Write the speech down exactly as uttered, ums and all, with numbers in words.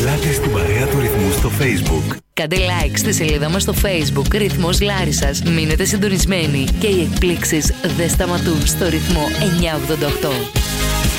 Ελάτε στην παρέα του Ρυθμού στο Facebook. Κάντε like στη σελίδα μας στο Facebook Ρυθμός Λάρισσας. Μείνετε συντονισμένοι και οι εκπλήξεις δεν σταματούν στο Ρυθμό εννιακόσια ογδόντα οκτώ.